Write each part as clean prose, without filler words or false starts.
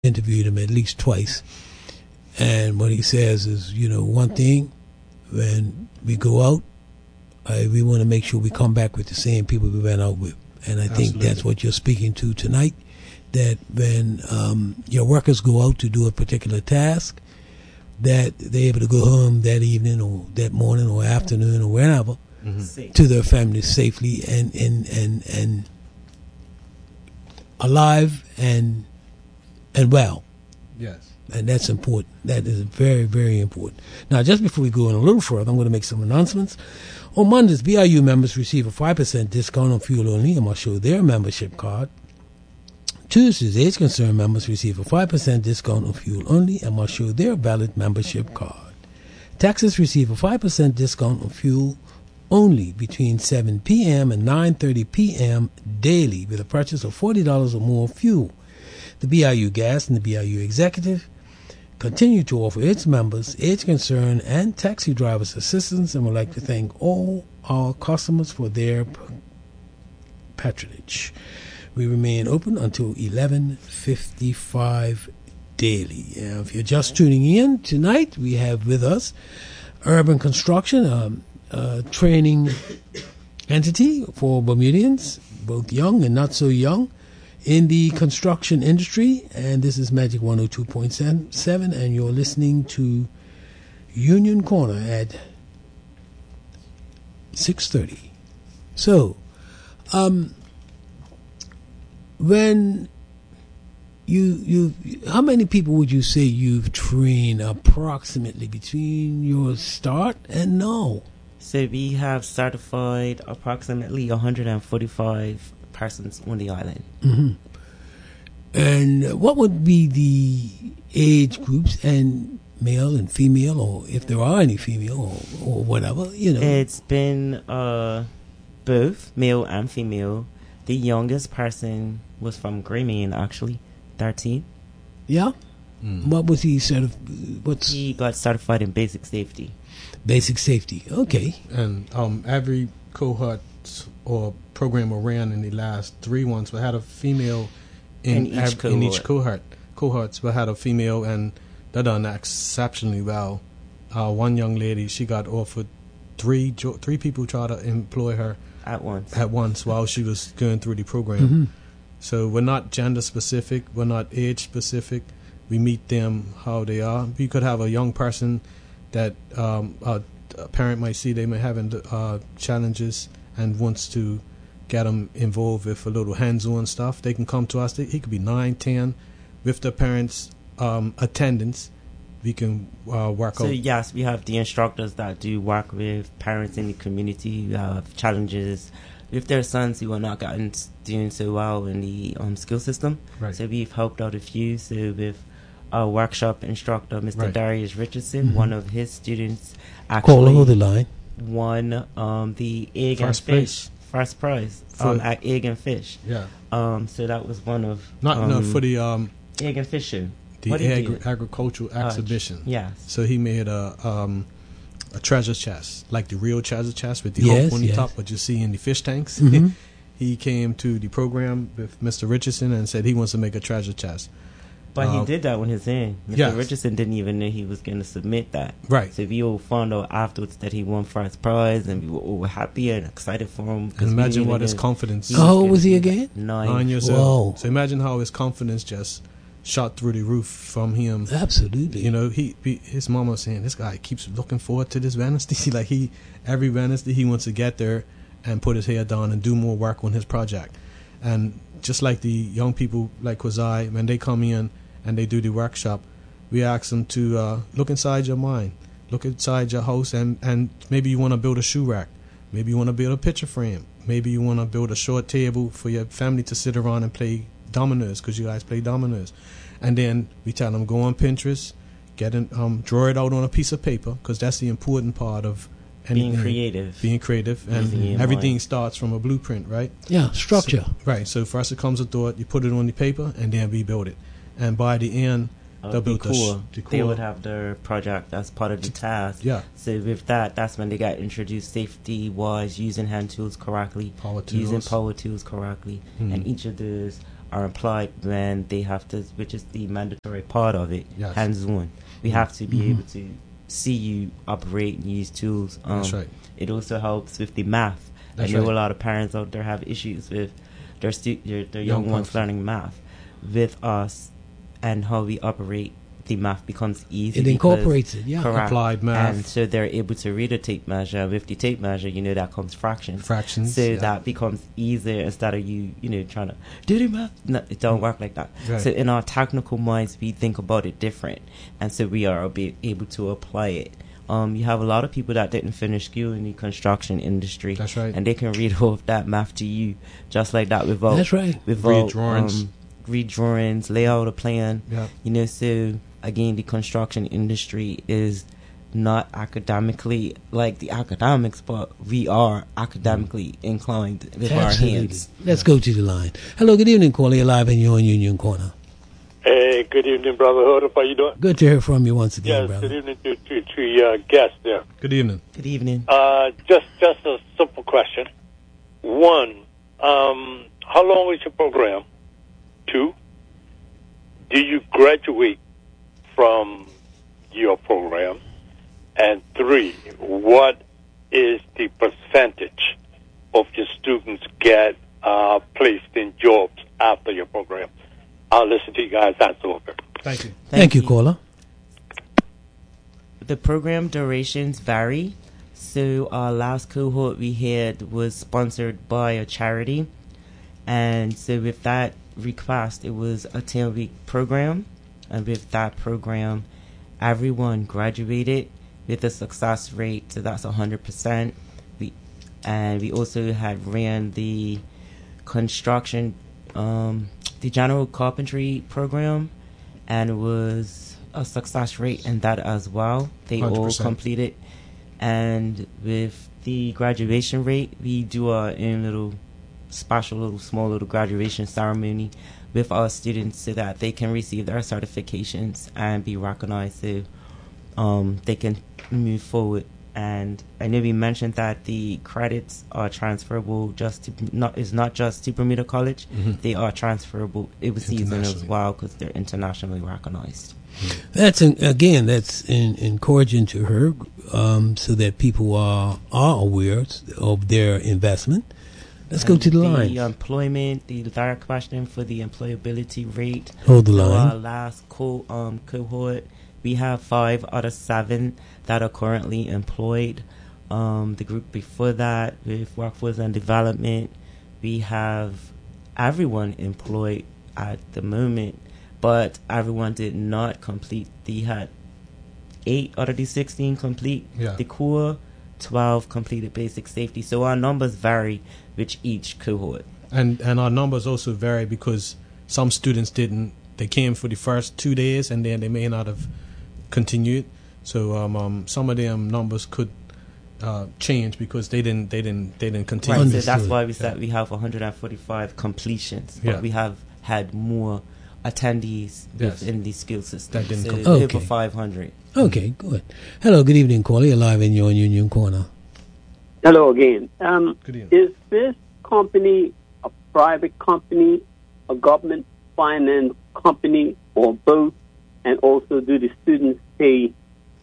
interviewed him at least twice. And what he says is, one thing, when we go out, we want to make sure we come back with the same people we went out with. And I think that's what you're speaking to tonight, that when your workers go out to do a particular task, that they're able to go home that evening or that morning or afternoon or whenever to their families safely and alive and well. Yes. And that's important. That is very, very important. Now, just before we go in a little further, I'm going to make some announcements. On Mondays, BIU members receive a 5% discount on fuel only and must show their membership card. Tuesdays, Age Concerned members receive a 5% discount on fuel only and must show their valid membership card. Taxis receive a 5% discount on fuel only between 7 p.m. and 9:30 p.m. daily with a purchase of $40 or more fuel. The BIU Gas and the BIU Executive continue to offer its members age concern and taxi drivers assistance and would like to thank all our customers for their patronage. We remain open until 11:55 daily. If you're just tuning in tonight, we have with us Urban Construction, a training entity for Bermudians, both young and not so young, in the construction industry. And this is Magic 102.7, and you're listening to Union Corner at 6:30. So, when you how many people would you say you've trained approximately between your start and now? So we have certified approximately 145 persons on the island. Mm-hmm. And what would be the age groups, and male and female, or if there are any female or whatever, It's been both male and female. The youngest person was from Grayman, actually, 13. Yeah? What was he He got certified in basic safety. Basic safety, okay. And every cohort or program we ran in the last 3 months, we had a female in each cohort. Cohorts, we had a female, and they done exceptionally well. One young lady, she got offered three people try to employ her at once while she was going through the program. Mm-hmm. So we're not gender specific, we're not age specific. We meet them how they are. We could have a young person that a parent might see they may having challenges and wants to get them involved with a little hands-on stuff. They can come to us. He could be 9, 10, with the parents' attendance. We can work out. So yes, we have the instructors that do work with parents in the community who have challenges with their sons who are not doing so well in the school system. Right. So we've helped out a few. So with our workshop instructor, Mr. Darius Richardson, one of his students actually the line. won the egg and fish first prize at Egg and Fish. Yeah. So that was one of for the egg and fish show. The agricultural exhibition. Yes. So he made a treasure chest, like the real treasure chest with the hook on the top, what you see in the fish tanks. Mm-hmm. He came to the program with Mr. Richardson and said he wants to make a treasure chest. But he did that on his end. Mr. Richardson didn't even know he was going to submit that. Right. So we all found out afterwards that he won first prize, and we were all happy and excited for him. And imagine what his confidence. How old was he again? 9 years old. So imagine how his confidence just shot through the roof from him. Absolutely. His mama was saying, this guy keeps looking forward to this Wednesday. Like every Wednesday he wants to get there and put his head down and do more work on his project. And just like the young people like Kwazai, when they come in and they do the workshop, we ask them to look inside your mind, look inside your house, and maybe you want to build a shoe rack, maybe you want to build a picture frame, maybe you want to build a short table for your family to sit around and play dominoes, because you guys play dominoes. And then we tell them, go on Pinterest, draw it out on a piece of paper, because that's the important part of anything. Being creative, and everything starts from a blueprint, right? Yeah, structure. So first it comes a thought, you put it on the paper, and then we build it. And by the end, they'll build the They would have their project as part of the task. Yeah. So with that's when they got introduced safety-wise, using hand tools correctly, using power tools correctly, and each of those are employed when they have to, which is the mandatory part of it, Yes. hands-on. We have to be able to see you operate and use tools. That's right. It also helps with the math. That's I know right. a lot of parents out there have issues with their young ones folks. learning math. With us and how we operate, the math becomes easy. It because- incorporates it, yeah. Correct. Applied math. And so they're able to read a tape measure. With the tape measure, that comes fractions. Fractions. So yeah. that becomes easier instead of you trying to do the math. No, it don't work like that. Right. So in our technical minds, we think about it different, and so we are able to apply it. You have a lot of people that didn't finish school in the construction industry. That's right. And they can read off that math to you just like that without That's right. without Read drawings. read drawings, lay out a plan. Yeah. So again, the construction industry is not academically like the academics, but we are academically inclined with our Absolutely. hands. Let's go to the line. Hello, good evening, caller. You're live in your Union Corner. Hey, good evening, Brother Hood. How you doing? Good to hear from you once again, Yes, brother. good evening to your guests there. Good evening. Good evening. Just a simple question. One, how long is your program? Two, do you graduate from your program? And three, what is the percentage of your students get placed in jobs after your program? I'll listen to you guys answer over. Thank you. Thank you, caller. The program durations vary. So our last cohort we had was sponsored by a charity. And so with that request, it was a 10-week program. And with that program, everyone graduated with a success rate. So that's 100%. We also had ran the construction, the general carpentry program, and it was a success rate in that as well. They all 100%. completed. And with the graduation rate, we do our own little special small little graduation ceremony with our students so that they can receive their certifications and be recognized so they can move forward. And I know we mentioned that the credits are transferable it's not just to Bermuda College. They are transferable overseas as Internationally. well because they're internationally recognized. That's encouraging to her, so that people are aware of their investment. Let's go to the line. The employment, the direct question for the employability rate. Hold the So line. our last cohort, we have 5 out of 7 that are currently employed. The group before that, with Workforce and Development, we have everyone employed at the moment, but everyone did not complete. They had 8 out of the 16 complete the core, 12 completed basic safety. So our numbers vary with each cohort. And our numbers also vary because some students they came for the first 2 days and then they may not have continued. So some of them numbers could change because they didn't continue. Right, so Understood. that's why we said we have 145 completions, but we have had more attendees within the skill system. That didn't so complete. over Okay. 500. Okay, good. Hello, good evening, caller. You're live in your Union Corner. Hello again. Good evening. Is this company a private company, a government finance company, or both? And also, do the students pay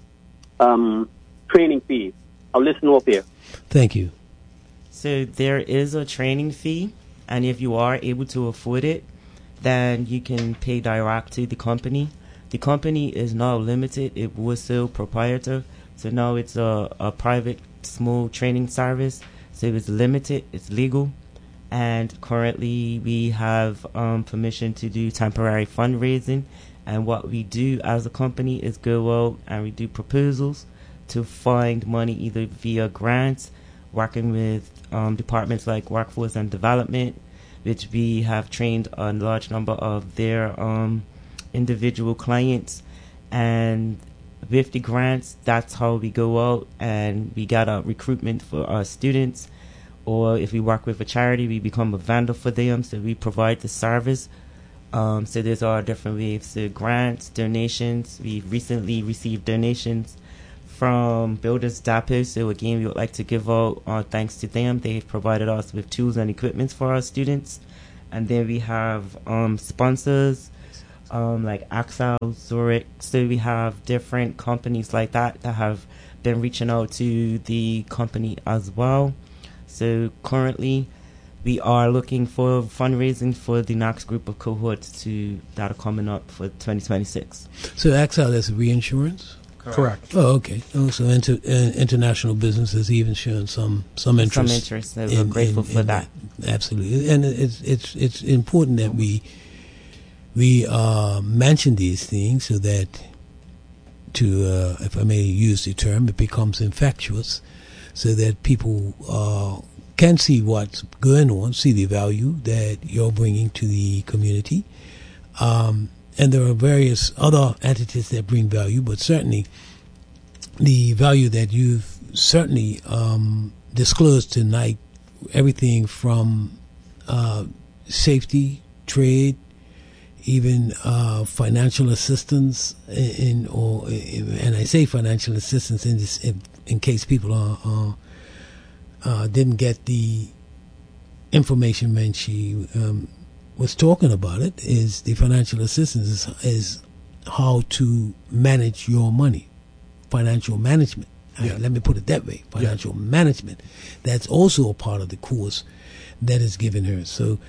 training fees? I'll listen off here. Thank you. So there is a training fee, and if you are able to afford it, then you can pay direct to the company. The company is now limited. It was still proprietor, so now it's a private small training service. So it's limited, it's legal, and currently we have permission to do temporary fundraising. And what we do as a company is go out and we do proposals to find money either via grants, working with departments like Workforce and Development, which we have trained a large number of their individual clients. And with the grants, that's how we go out and we got a recruitment for our students. Or if we work with a charity, we become a vendor for them, so we provide the service. So there's all different ways. So grants, donations. We've recently received donations from Builders Depot. So again, we would like to give out thanks to them. They've provided us with tools and equipment for our students. And then we have sponsors like Axel, Zurich. So we have different companies like that have been reaching out to the company as well. So currently, we are looking for fundraising for the next group of cohorts that are coming up for 2026. So Axel, that's reinsurance? Correct. Oh, okay. Also, international business has even shown some interest. Some interest. So we're grateful for that. Absolutely, and it's important that we mention these things so that, if I may use the term, it becomes infectious, so that people can see what's going on, see the value that you're bringing to the community. And there are various other entities that bring value, but certainly the value that you've certainly disclosed tonight, everything from safety, trade, even financial assistance, and I say financial assistance in case people didn't get the information when she was talking about it, is the financial assistance is how to manage your money, financial management. Yeah. Let me put it that way, financial management. That's also a part of the course that is given her. So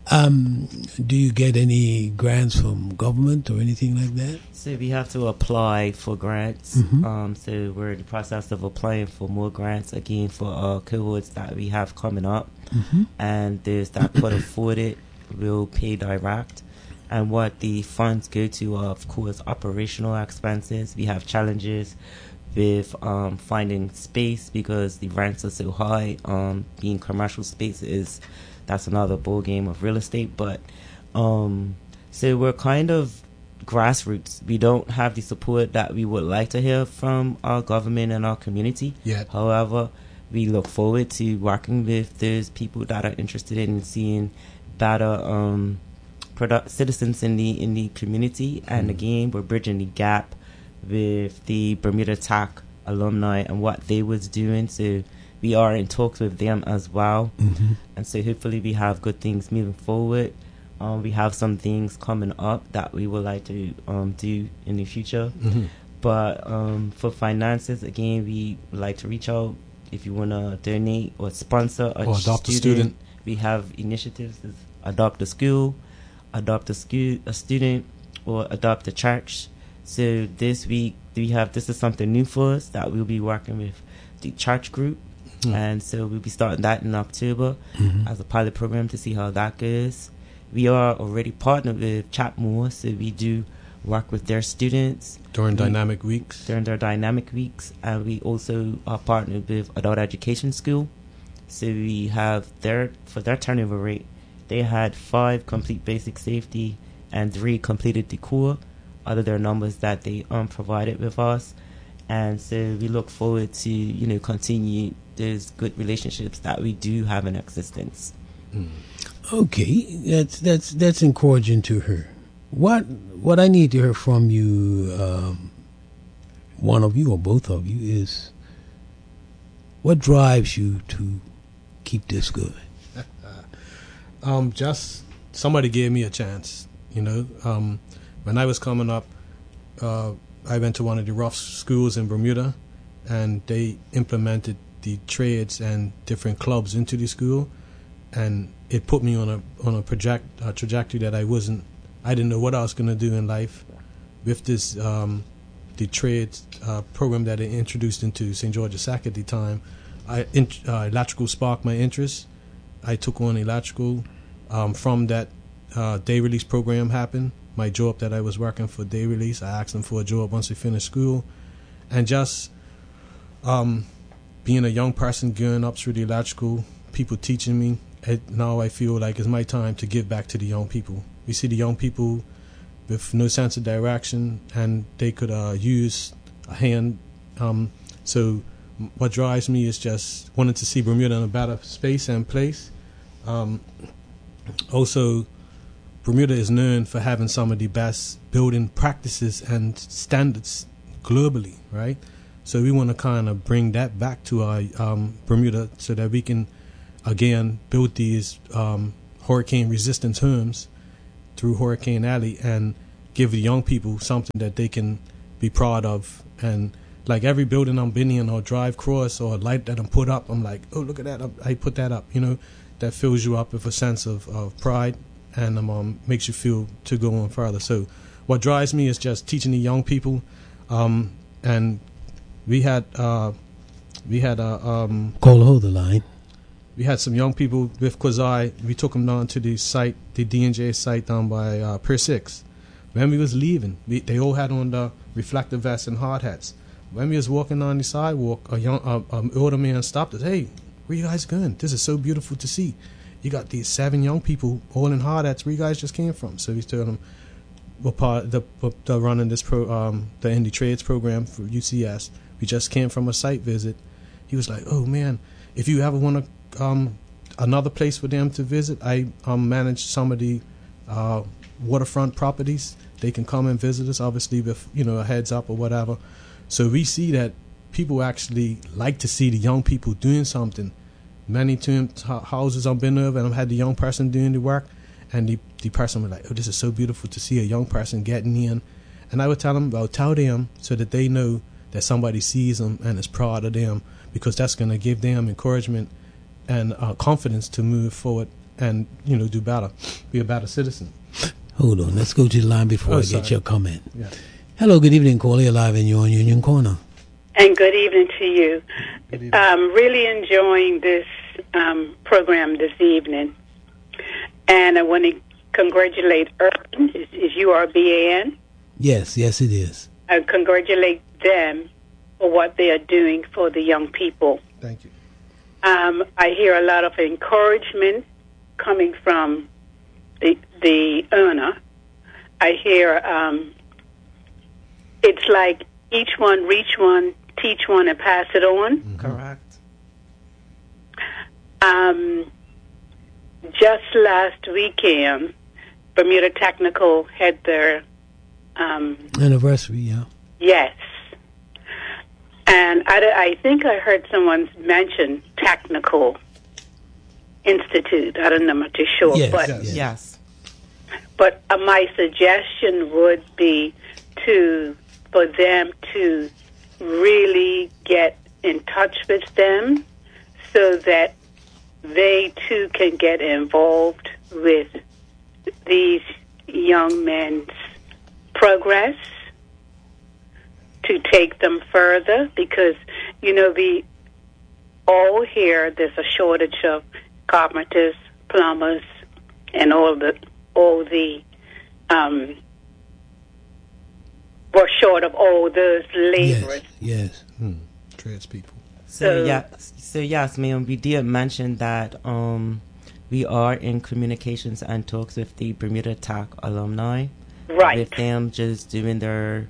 do you get any grants from government or anything like that? So we have to apply for grants. Mm-hmm. So we're in the process of applying for more grants, again, for cohorts that we have coming up. Mm-hmm. And there's that could afford it, will pay direct. And what the funds go to are, of course, operational expenses. We have challenges with finding space because the rents are so high. Being commercial space that's another ball game of real estate. But so we're kind of grassroots. We don't have the support that we would like to hear from our government and our community. Yet. However, we look forward to working with those people that are interested in seeing better citizens in the community. And again, we're bridging the gap with the Bermuda TAC alumni and what they was doing. So we are in talks with them as well. Mm-hmm. And so hopefully we have good things moving forward. We have some things coming up that we would like to do in the future. Mm-hmm. But for finances, again, we would like to reach out if you want to donate or sponsor or adopt a student. We have initiatives: adopt a school, adopt a student, or adopt a church. So this week this is something new for us that we'll be working with the church group, and so we'll be starting that in October as a pilot program to see how that goes. We are already partnered with Chapmore, so we do work with their students during dynamic weeks. During their dynamic weeks, and we also are partnered with Adult Education School. So we have for their turnover rate, they had 5 complete basic safety and 3 completed the core out of their numbers that they provided with us. And so we look forward to continue those good relationships that we do have in existence. Okay, that's encouraging to her. What I need to hear from you, one of you or both of you, is what drives you to keep this going? Just somebody gave me a chance. When I was coming up, I went to one of the rough schools in Bermuda, and they implemented the trades and different clubs into the school, and it put me on a trajectory that I didn't know what I was going to do in life. With this the trades program that they introduced into St. George's Sac at the time, electrical sparked my interest. I took on electrical. From that day release program happened, my job that I was working for day release, I asked them for a job once I finished school. And just being a young person going up through the electrical, people teaching me, now I feel like it's my time to give back to the young people. We see the young people with no sense of direction, and they could use a hand. So what drives me is just wanting to see Bermuda in a better space and place. Also, Bermuda is known for having some of the best building practices and standards globally, right? So we want to kind of bring that back to our Bermuda so that we can, again, build these hurricane-resistant homes through Hurricane Alley and give the young people something that they can be proud of. And like every building I'm been in or drive across or a light that I'm put up, I'm like, oh, look at that, I put that up. That fills you up with a sense of pride and makes you feel to go on further. So what drives me is just teaching the young people. And we had Call hold the line. We had some young people with Kwazai. We took them down to the site, the D&J site down by Pier 6. When we was leaving, they all had on the reflective vests and hard hats. When we was walking on the sidewalk, an older man stopped us. Hey, where you guys going? This is so beautiful to see. You got these 7 young people all in hard hats. Where you guys just came from? So we told them we're part of the running this the Indie Trades program for UCS. We just came from a site visit. He was like, oh man, if you ever want to another place for them to visit, I manage some of the waterfront properties. They can come and visit us, obviously with a heads up or whatever. So we see that people actually like to see the young people doing something. Many houses I've been over and I've had the young person doing the work, and the person was like, oh, this is so beautiful to see a young person getting in. And I would tell them so that they know that somebody sees them and is proud of them, because that's going to give them encouragement and confidence to move forward and do better, be a better citizen. Hold on, let's go to the line before I get your comment. Yeah. Hello, good evening, caller. You're live and you're on Union Corner. And good evening to you. Really enjoying this program this evening, and I want to congratulate Urban. Is URBAN? Yes, it is. I congratulate them for what they are doing for the young people. Thank you. I hear a lot of encouragement coming from the owner. I hear it's like each one, reach one, teach one, and pass it on. Mm-hmm. Correct. Just last weekend, Bermuda Technical had their anniversary, yeah. Yes. And I think I heard someone mention Technical Institute. I don't know, I'm not too sure. Yes. But my suggestion would be for them to really get in touch with them so that they too can get involved with these young men's progress, to take them further, because we all hear there's a shortage of carpenters, plumbers, and all the we're short of all those laborers. Yes. Tradespeople. So yes, ma'am. We did mention that we are in communications and talks with the Bermuda Tech alumni. Right. With them just doing their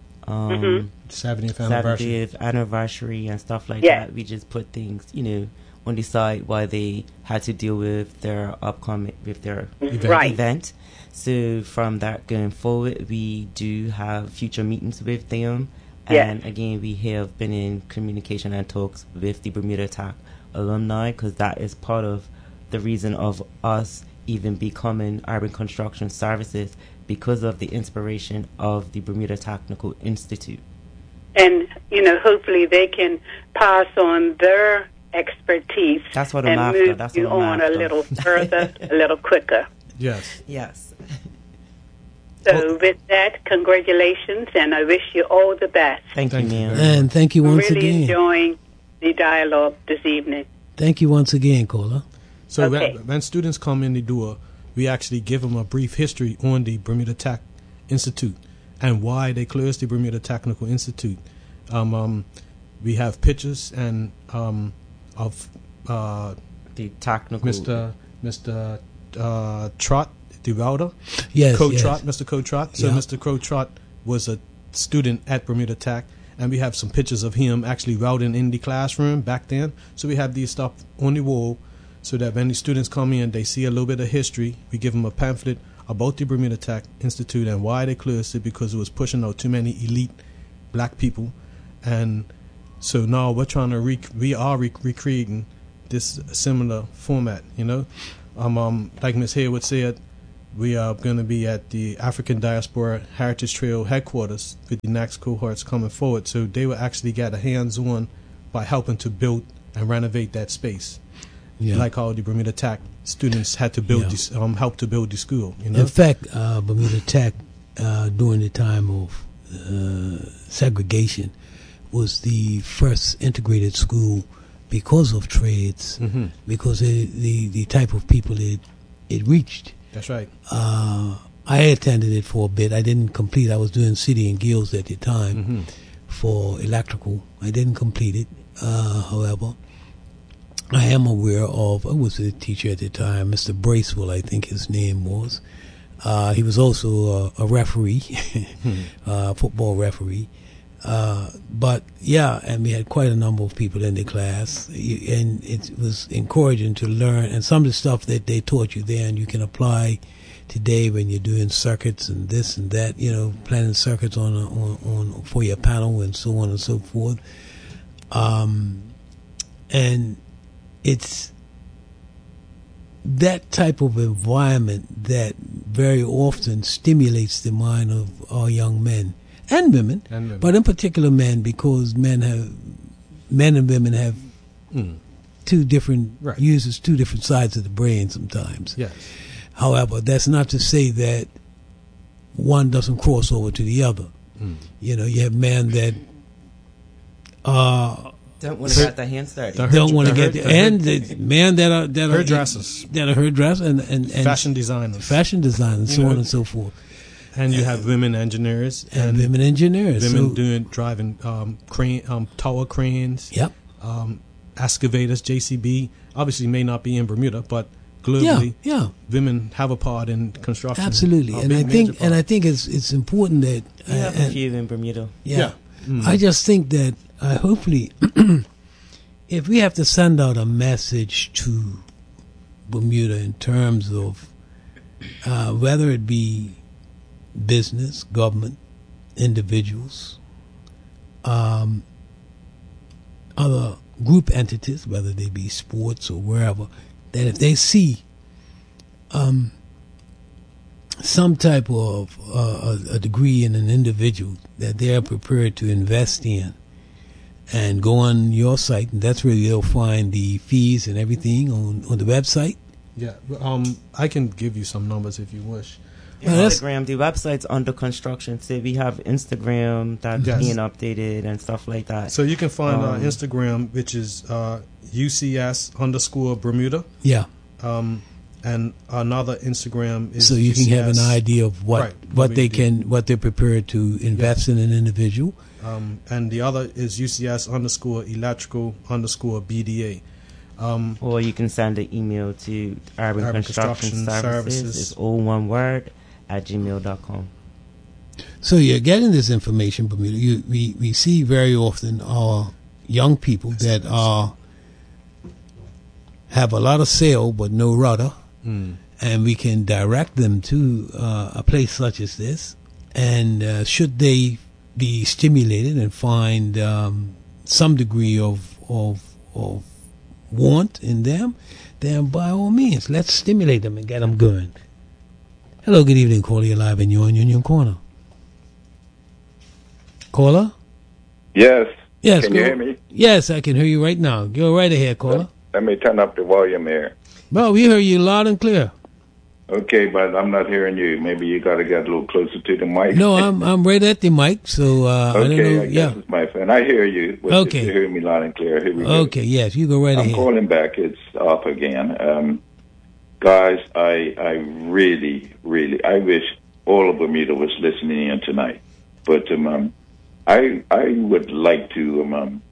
70th anniversary and stuff like that. We just put things, on the side while they had to deal with their event. So from that going forward, we do have future meetings with them. And again, we have been in communication and talks with the Bermuda Tech alumni, because that is part of the reason of us even becoming Urban Construction Services, because of the inspiration of the Bermuda Technical Institute. And, hopefully they can pass on their expertise. That's what I'm after. And move you on a little further, a little quicker. Yes. So with that, congratulations, and I wish you all the best. Thank you, ma'am. And thank you once again. I'm really again. enjoying the dialogue this evening. Thank you once again, caller. So when students come in the door, we actually give them a brief history on the Bermuda Tech Institute and why they closed the Bermuda Technical Institute. We have pictures and of the technical Mr. Trott, the welder. Yes, Mr. Cotrott. So Mr. Cotrott was a student at Bermuda Tech, and we have some pictures of him actually welding in the classroom back then. So we have these stuff on the wall, so that when the students come in, they see a little bit of history. We give them a pamphlet about the Bermuda Tech Institute and why they closed it, because it was pushing out too many elite black people. And so now we're trying to recreating this similar format, Like Ms. Haywood said, we are going to be at the African Diaspora Heritage Trail headquarters with the next cohorts coming forward. So they will actually get a hands-on by helping to build and renovate that space. Yeah. Like how the Bermuda Tech students had to build this, help to build the school. You know? In fact, Bermuda Tech, during the time of segregation, was the first integrated school because of trades, because the type of people it reached. That's right. I attended it for a bit. I didn't complete. I was doing City and Guilds at the time for electrical. I didn't complete it. However, I am aware of, I was a teacher at the time, Mr. Bracewell, I think his name was. He was also a referee, football referee. But yeah, and we had quite a number of people in the class, and it was encouraging to learn. And some of the stuff that they taught you there, and you can apply today when you're doing circuits and this and that, you know, planning circuits on for your panel and so on and so forth. And it's that type of environment that very often stimulates the mind of our young men and women, but in particular men, because men and women have two different uses, two different sides of the brain sometimes. Yes. However, that's not to say that one doesn't cross over to the other. You know, you have men that don't want to get their hands dirty. Don't want to get and the men that are hairdressers, and fashion designers, so on and so forth. And you have women engineers and women engineers, women driving tower cranes. Yep. Excavators, JCB. Obviously, may not be in Bermuda, but globally, women have a part in construction. Absolutely, and I think it's important that we have a few in Bermuda. Yeah. I just think that hopefully, if we have to send out a message to Bermuda in terms of whether it be business, government, individuals, other group entities, whether they be sports or wherever, that if they see some type of a degree in an individual that they are prepared to invest in, and go on your site, and that's where they'll find the fees and everything on the website. Yeah, I can give you some numbers if you wish. Instagram, the website's under construction, so we have Instagram that's being updated and stuff like that. So you can find our Instagram, which is UCS_Bermuda. Yeah. And another Instagram is so you UCS, can have an idea of what they're prepared to invest in an individual. And the other is UCS_electrical_BDA. Or you can send an email to Urban Construction Services. It's all one word @gmail.com. So you're getting this information, Bermuda. We see very often our young people that have a lot of sail but no rudder, and we can direct them to a place such as this. And should they be stimulated and find some degree of want in them, then by all means, let's stimulate them and get them going. Hello, good evening, caller. You're live in your Union Corner. Caller? Yes. Yes. Can you hear me? Yes, I can hear you right now. Go right ahead, caller. Let me turn up the volume here. Well, we hear you loud and clear. Okay, but I'm not hearing you. Maybe you got to get a little closer to the mic. No, I'm right at the mic, so I don't know. I guess it's my phone. I hear you. Okay. If you hear me loud and clear. Here we go. Okay, yes, you go right ahead. I'm calling back. It's off again. Guys, I really, I wish all of Bermuda was listening in tonight. But I would like to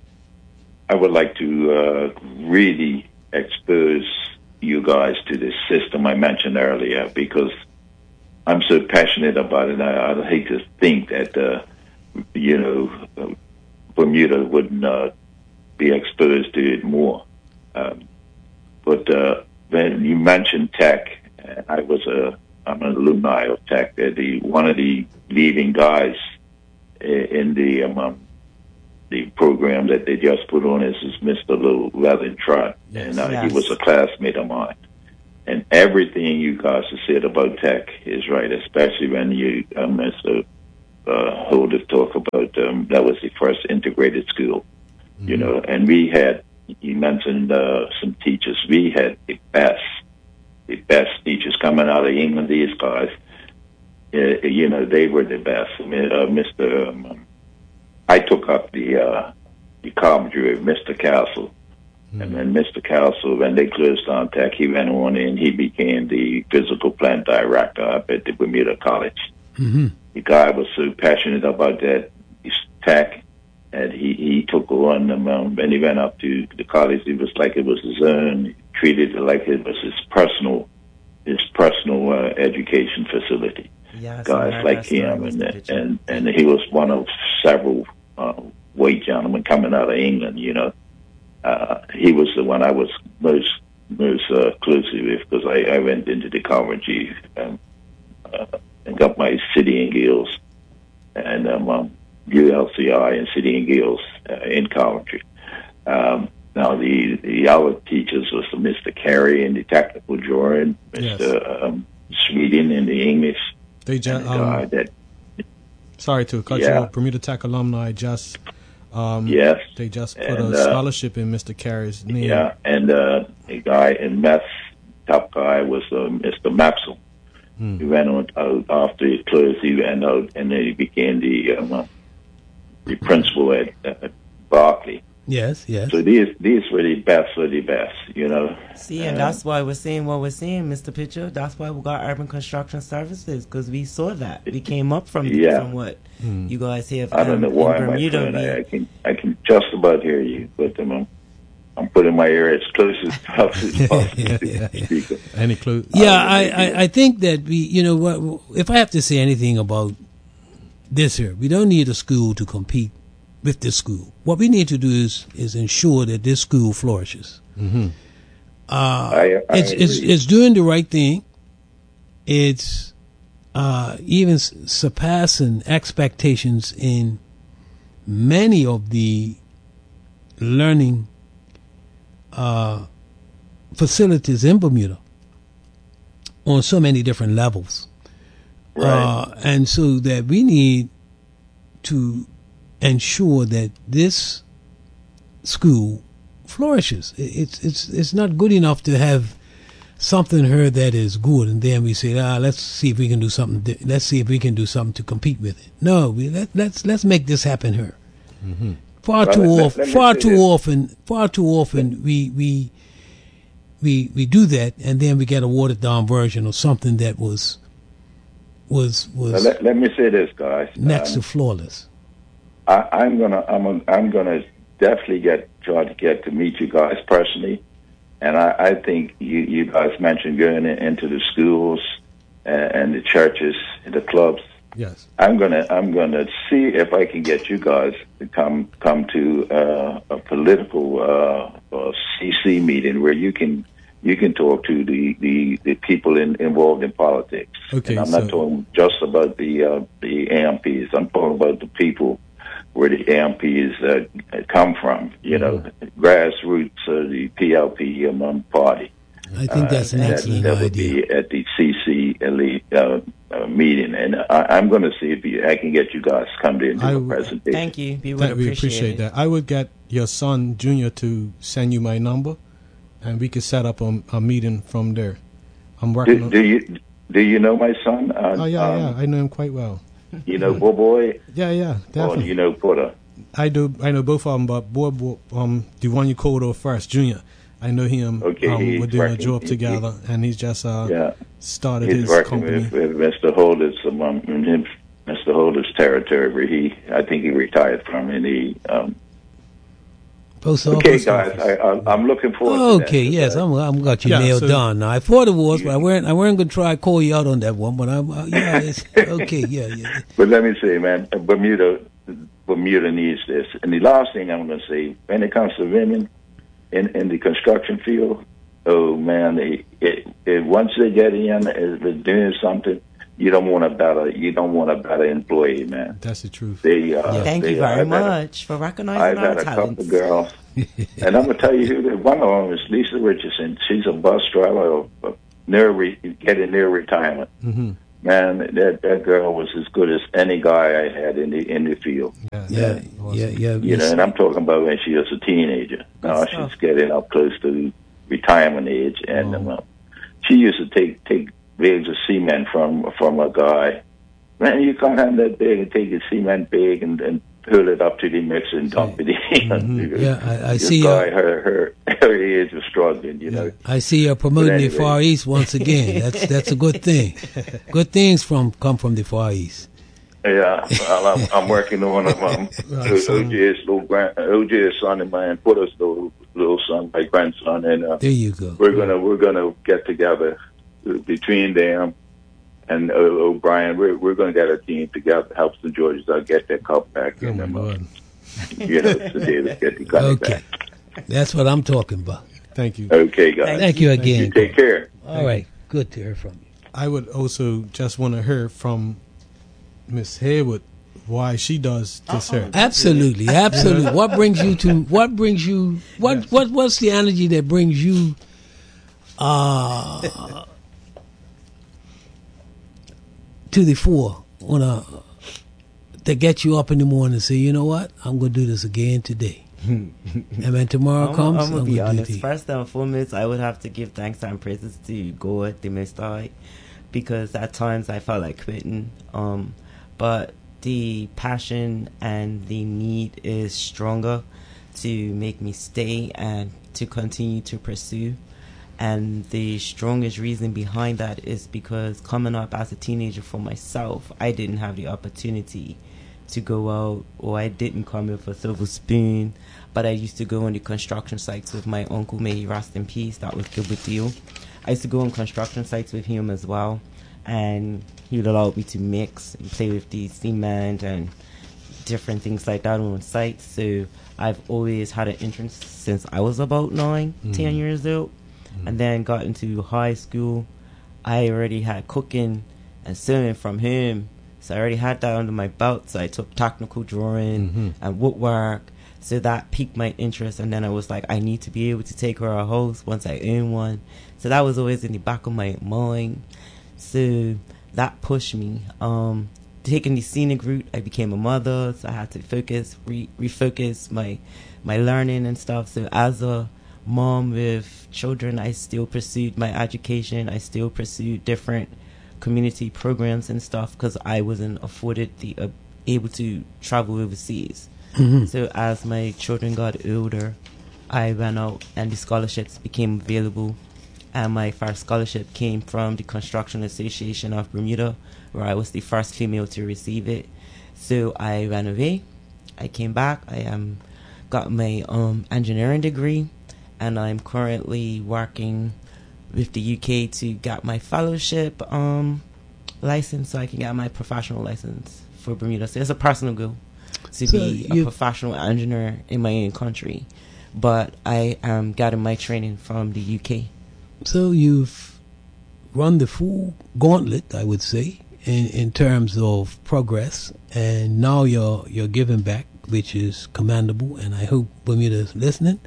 really expose you guys to this system I mentioned earlier, because I'm so passionate about it. I'd hate to think that Bermuda wouldn't be exposed to it more. But when you mentioned tech, I'm an alumni of tech. One of the leading guys in the program that they just put on is Mr. Lou Leathertrot, and he was a classmate of mine. and everything you guys have said about tech is right, especially when you, Mr. Holder, talk about that was the first integrated school, you know, and we had, you mentioned some teachers. We had the best teachers coming out of England. These guys, you know, they were the best. I took up the carpentry of Mr. Castle. And then Mr. Castle, when they closed down tech, he went on and he became the physical plant director up at the Bermuda College. The guy was so passionate about that tech, and he took on when he went up to the college. It was like it was his own. He treated it like it was his personal education facility. Yes, guys like him, and he was one of several white gentlemen coming out of England, you know. He was the one I was most closely with, because I went into the Coventry and got my City and Guilds and ULCI and City and Guilds in Coventry. Now the other teachers was Mr. Carey in the technical drawing, Mr. Sweden in the English. They just sorry to cut you off. Bermuda Tech alumni just. Yes. They just put a scholarship in Mr. Carey's name. Yeah, and the guy in maths, top guy, was Mr. Maxwell. He went on out after he closed. He went out, and then he became the principal at Berkeley. Yes. So these were the best of the best, you know. See, and that's why we're seeing what we're seeing, Mr. Pitcher. That's why we got Urban Construction Services, because we saw that. We came up from what you guys have. I don't know why, Bermuda, my friend. I can just about hear you, but I'm putting my ear as close as possible to the speaker. Any clue? Yeah, I think that we, you know, what, if I have to say anything about this here, we don't need a school to compete with this school. What we need to do is ensure that this school flourishes. It's doing the right thing. It's even surpassing expectations in many of the learning facilities in Bermuda on so many different levels. Right. And so that we need to ensure that this school flourishes. It's not good enough to have something here that is good, and then we say, let's see if we can do something. Let's see if we can do something to compete with it. No, let's make this happen here. Far too often we do that, and then we get a watered down version of something that was. Let me say this, guys. Next to flawless. I'm gonna definitely try to get to meet you guys personally, and I think you guys mentioned going into the schools and the churches, and the clubs. Yes. I'm gonna see if I can get you guys to come to a political CC meeting where you can talk to the people involved in politics. Okay. And I'm not talking just about the AMPs. I'm talking about the people where the AMPs come from, you know, grassroots of the PLP party. I think that's an excellent idea. Would be at the CC elite meeting, and I'm going to see if I can get you guys to come to the presentation. Thank you. We appreciate that. I would get your son, Junior, to send you my number, and we could set up a meeting from there. I'm working on. Do you know my son? Yeah, I know him quite well. You know Boy? Yeah, definitely. Or you know Porter? I do. I know both of them, but Boy, the one you called over first, Junior. I know him. Okay, we're doing a job together, and he's just started his company. He's working with Mr. Holder's, Mr. Holder's territory, where I think he retired from, and he. Okay, guys, I'm looking forward to that. Okay, yes, I'm got you nailed down. Now, I thought it was, but I weren't going to try to call you out on that one. But it's okay, yeah. But let me say, man, Bermuda needs this. And the last thing I'm going to say, when it comes to women in the construction field, oh man, once they get in, they're doing something. You don't want a better employee, man. That's the truth. Thank you very much for recognizing our talents. I've had a couple of girls, and I'm gonna tell you who. One of them is Lisa Richardson. She's a bus driver, getting near retirement. Mm-hmm. Man, that girl was as good as any guy I had in the field. Yeah. You know, and I'm talking about when she was a teenager. Now she's getting up close to retirement age, and she used to take bags of cement from a guy. Man, you come down that bag and take a cement bag and pull it up to the mixer and dump it in. Yeah, I see. Guy, her age was struggling, you know. I see you're promoting the Far East once again. That's a good thing. Good things come from the Far East. Yeah, well, I'm working on OJ's son and my Porter's little son, my grandson, and there you go. We're gonna get together between them and O'Brien. We're gonna get a team together, help the Georgians get their cup back in them. You know, so David get the cup back. That's what I'm talking about. Thank you. Okay, guys. Thank you again. You take care. All right. Good to hear from you. I would also just want to hear from Miss Haywood why she does this here. Absolutely. What's the energy that brings you to the fore that gets you up in the morning and say, you know what, I'm going to do this again today. And when tomorrow comes, I'm going to be honest. Do it. First and foremost, I would have to give thanks and praises to God, the Most High, because at times I felt like quitting. But the passion and the need is stronger to make me stay and to continue to pursue. And the strongest reason behind that is because coming up as a teenager for myself, I didn't have the opportunity to go out, or I didn't come in for silver spoon, but I used to go on the construction sites with my uncle, may he rest in peace. That was Gilbert Deal. I used to go on construction sites with him as well, and he would allow me to mix and play with the cement and different things like that on sites. So I've always had an interest since I was about 10 years old. And then got into high school. I already had cooking and sewing from him, so I already had that under my belt. So I took technical drawing and woodwork, so that piqued my interest. And then I was like, I need to be able to take her a house once I own one. So that was always in the back of my mind. So that pushed me. Taking the scenic route, I became a mother, so I had to refocus my learning and stuff. So as a mom with children, I still pursued my education. I still pursued different community programs and stuff because I wasn't afforded able to travel overseas. So as my children got older, I ran out and the scholarships became available, and my first scholarship came from the Construction Association of Bermuda, where I was the first female to receive it. So I ran away. I came back. I got my engineering degree, and I'm currently working with the UK to get my fellowship license, so I can get my professional license for Bermuda. So it's a personal goal to be a professional engineer in my own country, but I am getting my training from the UK. So you've run the full gauntlet, I would say, in terms of progress, and now you're giving back, which is commendable, and I hope Bermuda is listening.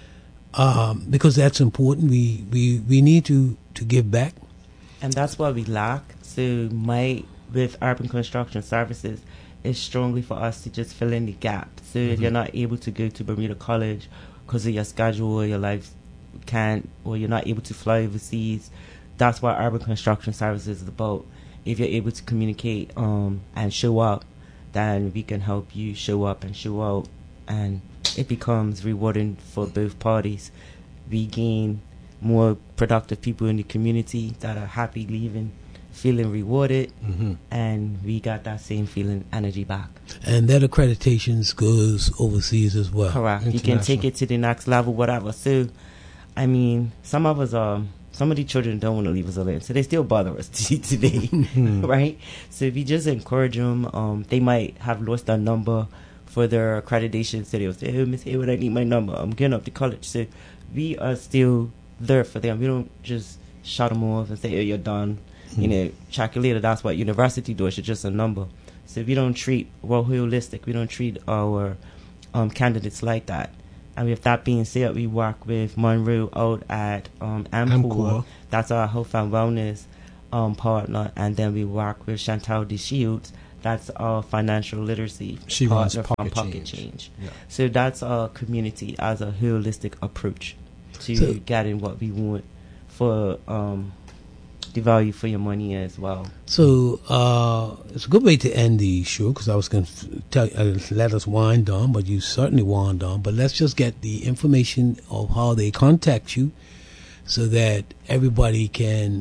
Because that's important. We need to give back, and that's what we lack. So with Urban Construction Services, it's strongly for us to just fill in the gap. So if you're not able to go to Bermuda College because of your schedule or your life can't, or you're not able to fly overseas, that's what Urban Construction Services is about. If you're able to communicate and show up, then we can help you show up and show out, and it becomes rewarding for both parties. We gain more productive people in the community that are happy leaving, feeling rewarded, and we got that same feeling, energy back. And that accreditations goes overseas as well. Correct. You can take it to the next level, whatever. So, I mean, some of the children don't want to leave us alone, so they still bother us today, right? So if you just encourage them, they might have lost their number for their accreditation, so they'll say, "Hey, Miss Haywood, I need my number. I'm getting up to college." So we are still there for them. We don't just shut them off and say, "Oh, you're done." You know, check you later. That's what university does. It's just a number. So we don't treat holistic. We don't treat our candidates like that. And with that being said, we work with Monroe out at Amcor. That's our health and wellness partner. And then we work with Chantal DeShields. That's our financial literacy partner from Pocket Change. Yeah. So that's our community as a holistic approach to getting what we want for the value for your money as well. So it's a good way to end the show, because I was going to tell let us wind down, but you certainly wound down. But let's just get the information of how they contact you, so that everybody can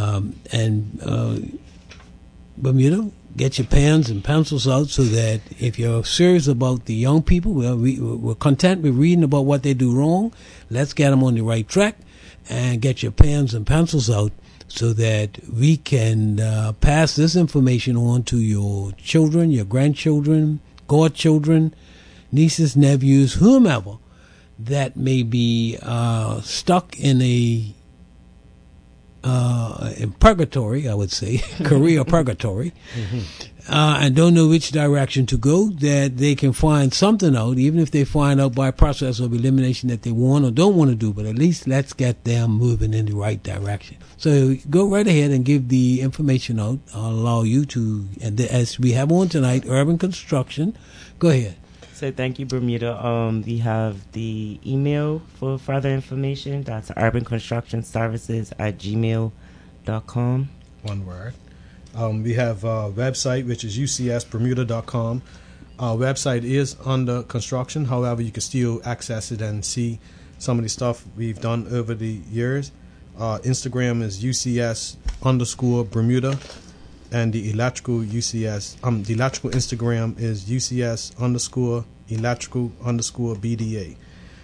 Bermuda, get your pens and pencils out, so that if you're serious about the young people, we're content with reading about what they do wrong. Let's get them on the right track, and get your pens and pencils out, so that we can pass this information on to your children, your grandchildren, godchildren, nieces, nephews, whomever that may be stuck in in purgatory, I would say, career purgatory, and don't know which direction to go, that they can find something out, even if they find out by process of elimination that they want or don't want to do, but at least let's get them moving in the right direction. So go right ahead and give the information out. I'll allow you to, and as we have on tonight, urban construction. Go ahead. So thank you, Bermuda. We have the email for further information. That's urbanconstructionservices@gmail.com. One word. We have a website, which is ucsbermuda.com. Our website is under construction. However, you can still access it and see some of the stuff we've done over the years. Instagram is UCS_Bermuda. And the electrical Instagram is UCS_electrical_BDA.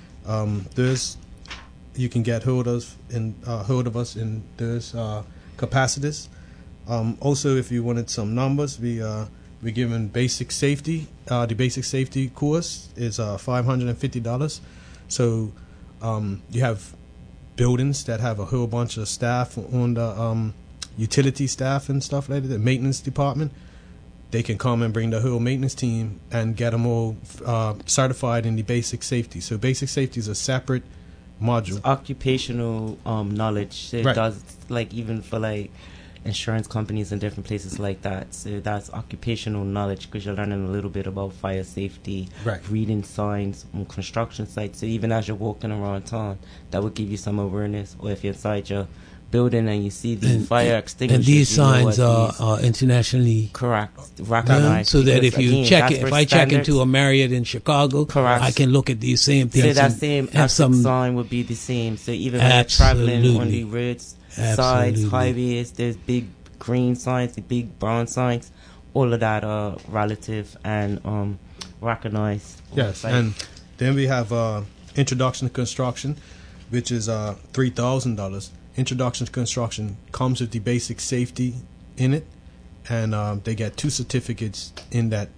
You can get hold of us in those capacities. Also, if you wanted some numbers, we're giving basic safety. The basic safety course is $550. So you have buildings that have a whole bunch of staff on the utility staff and stuff like that, the maintenance department. They can come and bring the whole maintenance team and get them all certified in the basic safety. So basic safety is a separate module. It's occupational knowledge. So it does, like, even for like insurance companies and different places like that. So that's occupational knowledge, because you're learning a little bit about fire safety, reading signs on construction sites. So even as you're walking around town, that would give you some awareness. Or if you're inside your building and you see the fire extinguishers, and these signs are internationally recognized, so that if you if I check into a Marriott in Chicago, I can look at these same things. So that same sign would be the same. So even when you're traveling on the roads, sides, highways, there's big green signs, the big brown signs. All of that are relative and recognized. Yes, and then we have Introduction to Construction, which is $3,000. Introduction to Construction comes with the basic safety in it, and they get 2 certificates in that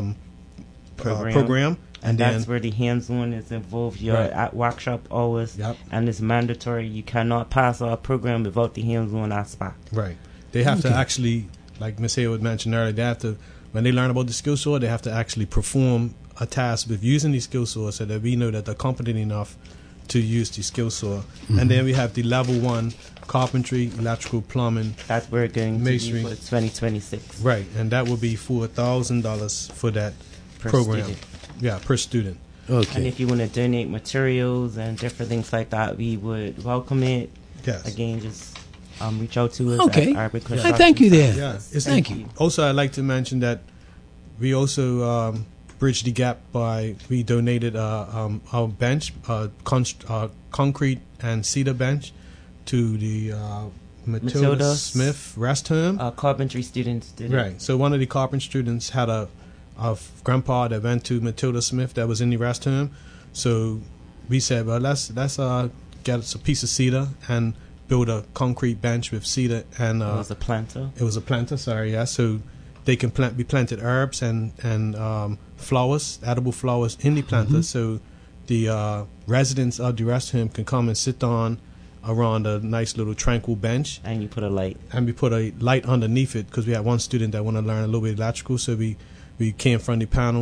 program. And that's where the hands-on is involved. You're at workshop hours, and it's mandatory. You cannot pass our program without the hands-on aspect. Right. They have to actually, like Ms. Haywood mentioned earlier, they have to, when they learn about the skill saw, they have to actually perform a task with using the skill saw, so that we know that they're competent enough to use the skill saw. And then we have the level 1 carpentry, electrical, plumbing. That's where we're going masonry. To be for 2026. Right, and that will be $4,000 for that program. Student. Yeah, per student. Okay. And if you want to donate materials and different things like that, we would welcome it. Yes. Again, just reach out to us. Okay. At Urban Construction. Thank you there. Yeah. Thank you. Also, I'd like to mention that we also bridged the gap by we donated our bench, concrete and cedar bench, to the Matilda Smith rest home. Carpentry students did it. Right. So one of the carpentry students had a grandpa that went to Matilda Smith that was in the rest home. So we said, well, let's get us a piece of cedar and build a concrete bench with cedar. And it was a planter. It was a planter. Sorry, yeah. So they can be planted herbs and flowers, edible flowers in the planter. So the residents of the rest home can come and sit down around a nice little tranquil bench. And you put a light. And we put a light underneath it, because we had one student that wanted to learn a little bit of electrical. So we came from the panel,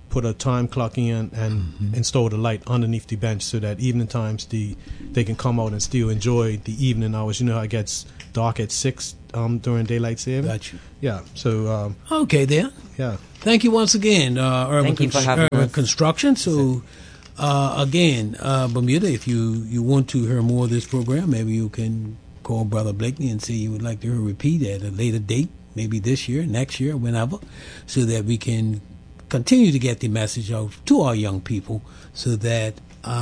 put a time clock in and install the light underneath the bench so that evening times they can come out and still enjoy the evening hours. You know how it gets dark at 6 during daylight saving? Got you. Yeah. So okay, then. Yeah. Thank you once again, Urban Construction. So again, Bermuda, if you want to hear more of this program, maybe you can call Brother Blakeney and say you would like to hear a repeat at a later date, maybe this year, next year, whenever, so that we can continue to get the message out to our young people so that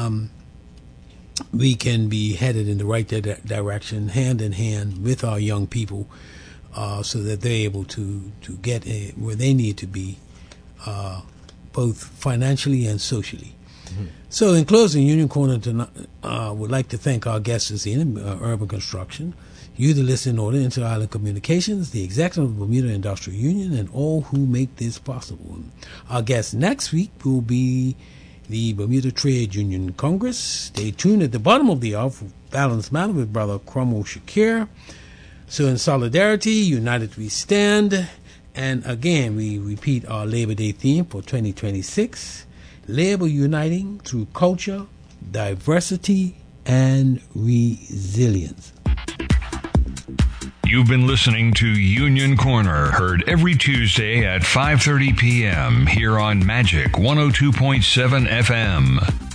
we can be headed in the right direction, hand in hand with our young people, so that they're able to get where they need to be, both financially and socially. Mm-hmm. So in closing, Union Corner tonight, would like to thank our guests this evening, Urban Construction, you, the listening audience, Inter-Island Communications, the executive of the Bermuda Industrial Union, and all who make this possible. Our guest next week will be the Bermuda Trade Union Congress. Stay tuned at the bottom of the hour for Balanced Matter with Brother Cromwell Shakir. So in solidarity, united we stand. And again, we repeat our Labor Day theme for 2026. Labor uniting through culture, diversity, and resilience. You've been listening to Union Corner, heard every Tuesday at 5:30 p.m. here on Magic 102.7 FM.